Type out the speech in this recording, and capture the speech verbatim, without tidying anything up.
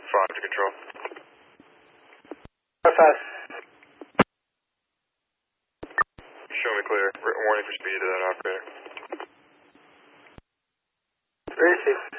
five to control. five. Show me clear. Warning for speed to that operator. Receive.